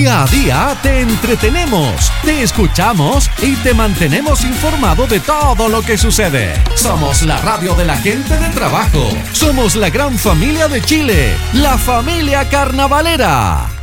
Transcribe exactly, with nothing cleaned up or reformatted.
Día a día te entretenemos, te escuchamos y te mantenemos informado de todo lo que sucede. Somos la radio de la gente de trabajo. Somos la gran familia de Chile, la familia carnavalera.